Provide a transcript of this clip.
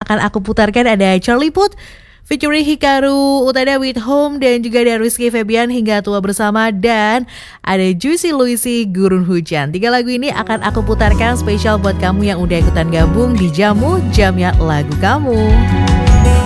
akan aku putarkan ada Charlie Puth featuring Hikaru Utada with Home, dan juga ada Rizky Febian Hingga Tua Bersama, dan ada Juicy Luisi Gurun Hujan. 3 lagu ini akan aku putarkan spesial buat kamu yang udah ikutan gabung di Jamu Jamnya Lagu Kamu.